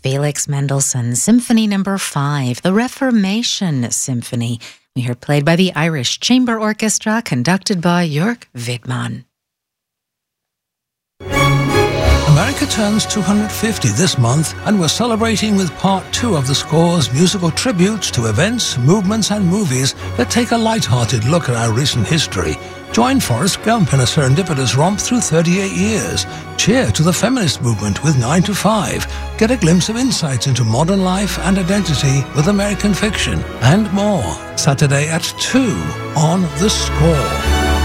Felix Mendelssohn's Symphony No. 5, the Reformation Symphony. We heard played by the Irish Chamber Orchestra, conducted by Jörg Widmann. America turns 250 this month, and we're celebrating with part 2 of the score's musical tributes to events, movements and movies that take a light-hearted look at our recent history. Join Forrest Gump in a serendipitous romp through 38 years. Cheer to the feminist movement with 9 to 5. Get a glimpse of insights into modern life and identity with American fiction and more. Saturday at 2 on The Score.